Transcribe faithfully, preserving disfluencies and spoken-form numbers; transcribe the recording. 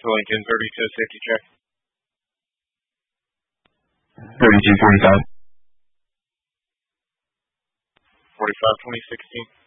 to Lincoln, thirty-two safety check. thirty-two forty-five. forty-five twenty sixteen.